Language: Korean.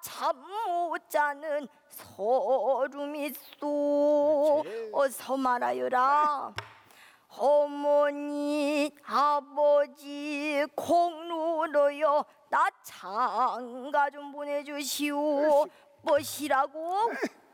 잠 못 자는 서름이 쏘. 어서 말하여라. 어머니 아버지 공로로여 나 장가 좀 보내주시오. 무엇이라고?